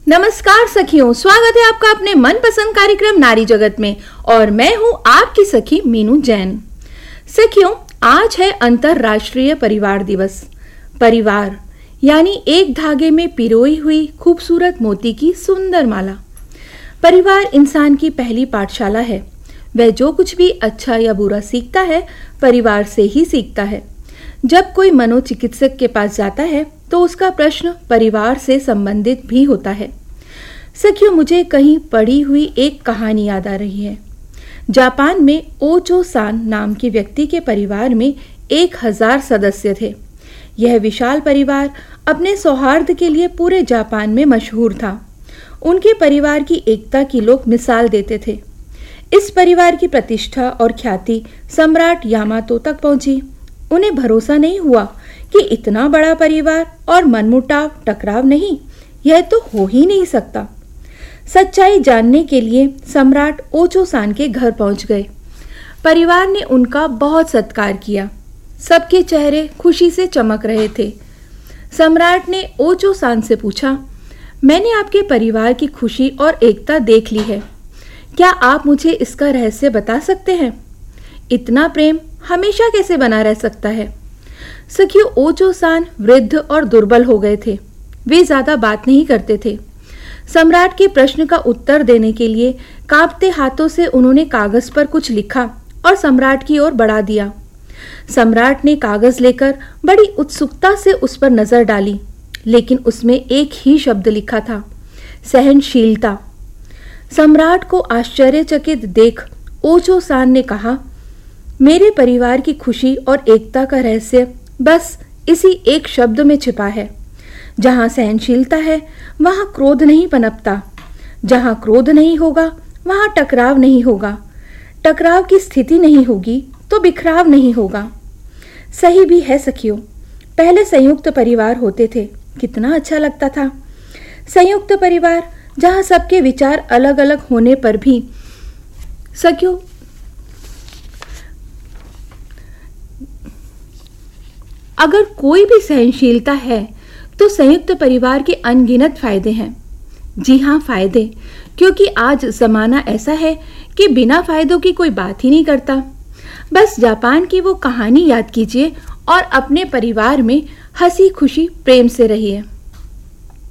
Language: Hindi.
नमस्कार सखियों, स्वागत है आपका अपने मनपसंद कार्यक्रम नारी जगत में और मैं हूं आपकी सखी मीनू जैन। सखियों, आज है अंतरराष्ट्रीय परिवार दिवस। परिवार यानी एक धागे में पिरोई हुई खूबसूरत मोती की सुंदर माला। परिवार इंसान की पहली पाठशाला है। वह जो कुछ भी अच्छा या बुरा सीखता है, परिवार से ही सीखता है। जब कोई मनोचिकित्सक के पास जाता है तो उसका प्रश्न परिवार से संबंधित भी होता है। सखियों, मुझे कहीं पढ़ी हुई एक कहानी याद आ रही है। जापान में ओचो सान नाम के व्यक्ति के परिवार में 1000 सदस्य थे। यह विशाल परिवार अपने सौहार्द के लिए पूरे जापान में मशहूर था। उनके परिवार की एकता की लोग मिसाल देते थे। इस परिवार की प्रतिष्ठा और ख्याति सम्राट यामातो तक पहुंची। उन्हें भरोसा नहीं हुआ कि इतना बड़ा परिवार और मनमुटाव टकराव नहीं, यह तो हो ही नहीं सकता। सच्चाई जानने के लिए सम्राट ओचो सान के घर पहुंच गए। परिवार ने उनका बहुत सत्कार किया। सबके चेहरे खुशी से चमक रहे थे। सम्राट ने ओचो सान से पूछा, मैंने आपके परिवार की खुशी और एकता देख ली है। क्या आप मुझे इसका रहस्य बता सकते हैं? इतना प्रेम हमेशा कैसे बना रह सकता है? सखियों, ओचो सान वृद्ध और दुर्बल हो गए थे। वे ज्यादा बात नहीं करते थे। सम्राट के प्रश्न का उत्तर देने के लिए कांपते हाथों से उन्होंने कागज पर कुछ लिखा और सम्राट की ओर बढ़ा दिया। सम्राट ने कागज लेकर बड़ी उत्सुकता से उस पर नजर डाली, लेकिन उसमें एक ही शब्द लिखा था, सहनशीलता। सम्राट को आश्चर्यचकित देख ओचो सान ने कहा, मेरे परिवार की खुशी और एकता का रहस्य बस इसी एक शब्द में छिपा है। जहां सहनशीलता है वहां क्रोध नहीं पनपता। जहां क्रोध नहीं होगा वहां टकराव नहीं होगा। टकराव की स्थिति नहीं होगी तो बिखराव नहीं होगा। सही भी है सखियों। पहले संयुक्त परिवार होते थे, कितना अच्छा लगता था। संयुक्त परिवार जहां सबके विचार अलग अलग होने पर भी सखियों अगर कोई भी सहनशीलता है तो संयुक्त परिवार के अनगिनत फायदे हैं। जी हाँ, फायदे, क्योंकि आज जमाना ऐसा है कि बिना फायदों की कोई बात ही नहीं करता। बस जापान की वो कहानी याद कीजिए और अपने परिवार में हंसी खुशी प्रेम से रहिए।